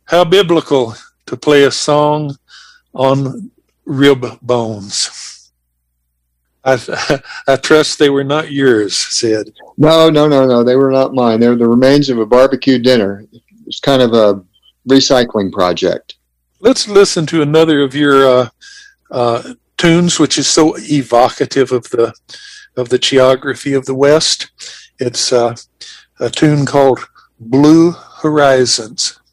How biblical to play a song on rib bones. I, I trust they were not yours, Sid. No, no, no, no. They were not mine. They were the remains of a barbecue dinner. It's kind of a recycling project. Let's listen to another of your tunes, which is so evocative of the geography of the West. It's a tune called Blue Horizons.